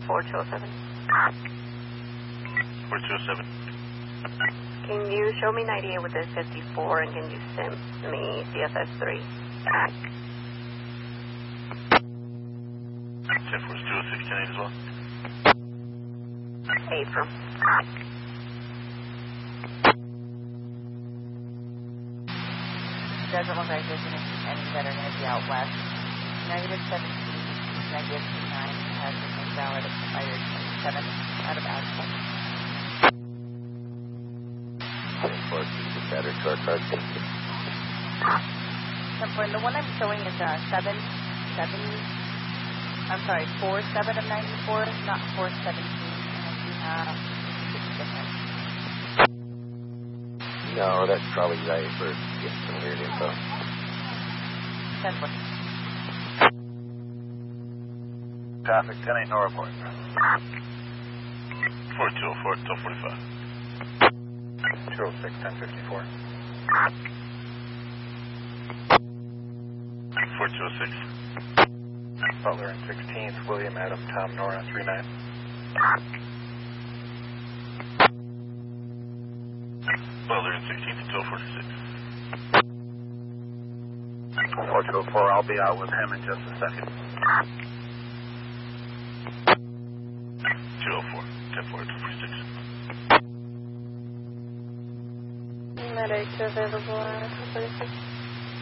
4207. 4207. Can you show me 98 with the 54 and can you sim me CFS 3? 10-4 is 206, 10-8 as well. 8 from. Doesn't look like there's any that are going to be out west. Negative 17, negative 29, has been valid expired 27 out of Ashland. 10-4, keep it better, short card, thank you. The one I'm showing is 47 of 94, not 417. And we have different. No, that's probably right for getting some weird info. 10-4. Traffic, 10-8, no report. 4204, 1245. 206, 1054. 4206. Butler and 16th, William Adam, Tom Nora, 39. Butler and 16th, 1246. 4204, I'll be out with him in just a second. 204, 10-4, 246. Medic available at 46.